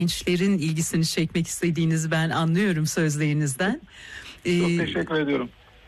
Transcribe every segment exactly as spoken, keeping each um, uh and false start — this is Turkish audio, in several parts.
gençlerin ilgisini çekmek istediğinizi ben anlıyorum sözlerinizden. Çok ee, teşekkür ediyorum.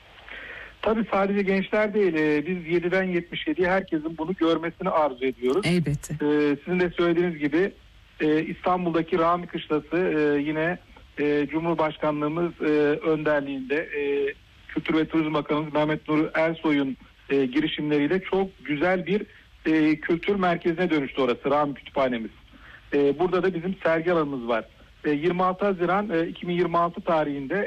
Tabii sadece gençler değil, biz yediden yetmiş yediye herkesin bunu görmesini arzu ediyoruz. Elbette. Ee, sizin de söylediğiniz gibi İstanbul'daki Rami Kışlası yine Cumhurbaşkanlığımız önderliğinde Kültür ve Turizm Bakanımız Mehmet Nuri Ersoy'un girişimleriyle çok güzel bir kültür merkezine dönüştü orası, Rami Kütüphanemiz. Burada da bizim sergi alanımız var. yirmi altı Haziran iki bin yirmi altı tarihinde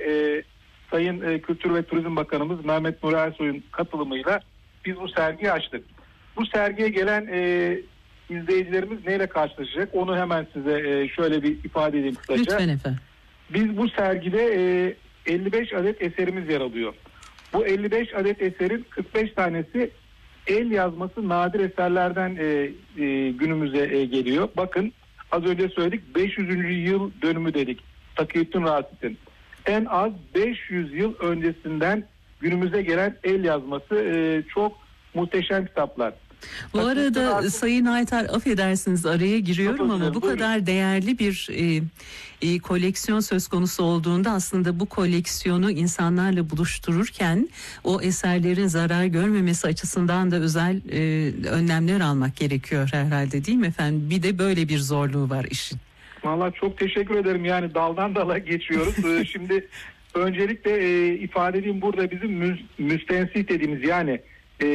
Sayın Kültür ve Turizm Bakanımız Mehmet Nuri Ersoy'un katılımıyla biz bu sergiyi açtık. Bu sergiye gelen e, izleyicilerimiz neyle karşılaşacak? Onu hemen size e, şöyle bir ifade edeyim kısaca. Lütfen efendim. Biz bu sergide e, elli beş adet eserimiz yer alıyor. Bu elli beş adet eserin kırk beş tanesi el yazması nadir eserlerden e, e, günümüze e, geliyor. Bakın az önce söyledik, beş yüzüncü yıl dönümü dedik Takiyüddin Rasit'in. En az beş yüz yıl öncesinden günümüze gelen el yazması e, çok muhteşem kitaplar. Bu Takiyüddin arada Rasit... Sayın Aytar, affedersiniz araya giriyorum ama bu buyurun. kadar değerli bir e, e, koleksiyon söz konusu olduğunda aslında bu koleksiyonu insanlarla buluştururken o eserlerin zarar görmemesi açısından da özel e, önlemler almak gerekiyor herhalde, değil mi efendim? Bir de böyle bir zorluğu var işin. Vallahi çok teşekkür ederim. Yani daldan dala geçiyoruz. Şimdi öncelikle e, ifade edeyim, burada bizim müz, müstensit dediğimiz yani e,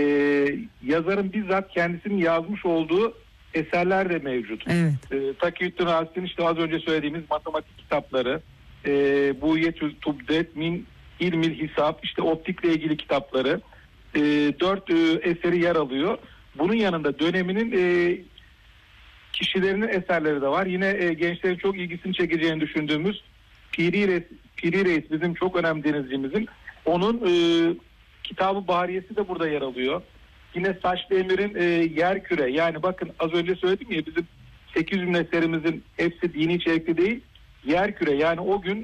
yazarın bizzat kendisinin yazmış olduğu eserler de mevcut. Evet. E, Takiyüddin Rasit'in işte az önce söylediğimiz matematik kitapları, e, Buhyetül Tubdet min İlmil Hisap, işte optikle ilgili kitapları, e, dört e, eseri yer alıyor. Bunun yanında döneminin e, kişilerinin eserleri de var. Yine e, gençlerin çok ilgisini çekeceğini düşündüğümüz Piri Reis, Piri Reis bizim çok önemli denizcimizin, onun e, Kitab-ı Bahriyesi de burada yer alıyor. Yine Saçlı Emir'in e, Yerküre, yani bakın az önce söyledim ya, bizim sekiz yüz eserimizin hepsi dini içerikli değil. Yerküre, yani o gün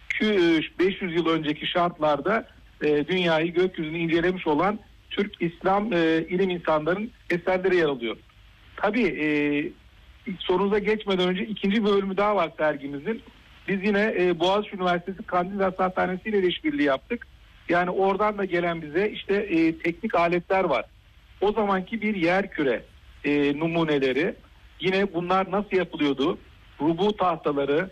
beş yüz yıl önceki şartlarda e, dünyayı, gökyüzünü incelemiş olan Türk İslam e, ilim insanların eserleri yer alıyor. Tabii e, sorunuza geçmeden önce ikinci bölümü daha var sergimizin. Biz yine e, Boğaziçi Üniversitesi Kandil Rasathanesi ile işbirliği yaptık. Yani oradan da gelen bize işte e, teknik aletler var. O zamanki bir yerküre e, numuneleri. Yine bunlar nasıl yapılıyordu? Rubu tahtaları,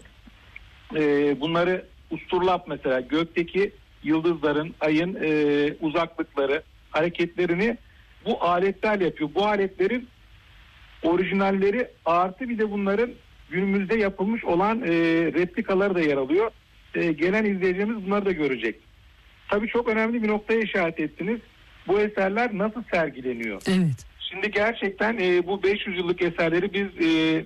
e, bunları usturlap mesela, gökteki yıldızların, ayın e, uzaklıkları, hareketlerini bu aletlerle yapıyor. Bu aletlerin orijinalleri artı bir de bunların günümüzde yapılmış olan e, replikaları da yer alıyor. E, gelen izleyicilerimiz bunları da görecek. Tabii çok önemli bir noktaya işaret ettiniz. Bu eserler nasıl sergileniyor? Evet. Şimdi gerçekten e, bu beş yüz yıllık eserleri biz e,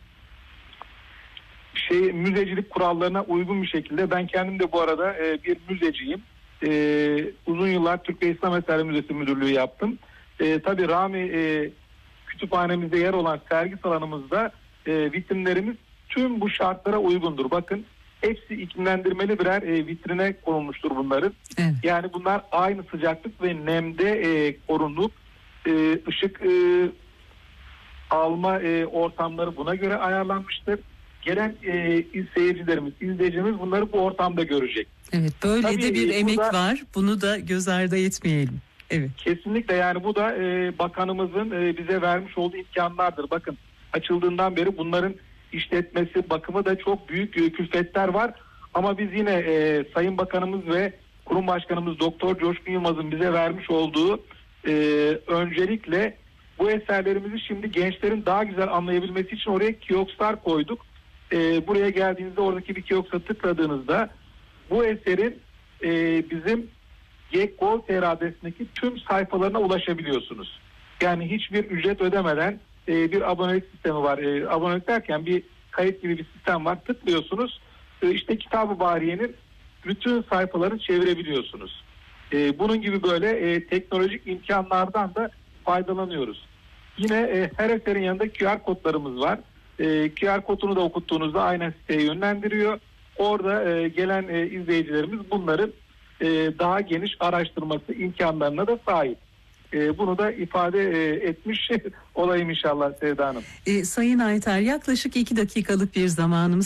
şey müzecilik kurallarına uygun bir şekilde, ben kendim de bu arada e, bir müzeciyim. E, uzun yıllar Türk ve İslam Eserleri Müzesi Müdürlüğü yaptım. E, tabii Rami e, kütüphanemizde yer olan sergi salonumuzda e, vitrinlerimiz tüm bu şartlara uygundur. Bakın hepsi iklimlendirmeli birer e, vitrine konulmuştur bunların. Evet. Yani bunlar aynı sıcaklık ve nemde e, korunup e, ışık e, alma e, ortamları buna göre ayarlanmıştır. Gelen e, seyircilerimiz, izleyicilerimiz bunları bu ortamda görecek. Evet, böyle Tabii, de bir e, emek da, var. Bunu da göz ardı etmeyelim. Evet. Kesinlikle, yani bu da e, bakanımızın e, bize vermiş olduğu imkanlardır. Bakın açıldığından beri bunların işletmesi, bakımı da çok büyük e, külfetler var. Ama biz yine e, Sayın Bakanımız ve Kurum Başkanımız Doktor Coşkun Yılmaz'ın bize vermiş olduğu e, öncelikle bu eserlerimizi şimdi gençlerin daha güzel anlayabilmesi için oraya kiosklar koyduk. E, buraya geldiğinizde oradaki bir kioska tıkladığınızda bu eserin e, bizim Gekko nokta tr adresindeki tüm sayfalarına ulaşabiliyorsunuz. Yani hiçbir ücret ödemeden e, bir abonelik sistemi var. E, abonelik derken bir kayıt gibi bir sistem var. Tıklıyorsunuz. E, işte Kitab-ı Bahriye'nin bütün sayfalarını çevirebiliyorsunuz. E, bunun gibi böyle e, teknolojik imkanlardan da faydalanıyoruz. Yine e, her eserin yanında Q R kodlarımız var. E, Q R kodunu da okuttuğunuzda aynen siteye yönlendiriyor. Orada e, gelen e, izleyicilerimiz bunların e, daha geniş araştırması imkanlarına da sahip. E, bunu da ifade e, etmiş olayım inşallah Sevda Hanım. E, Sayın Aytar, yaklaşık iki dakikalık bir zamanımız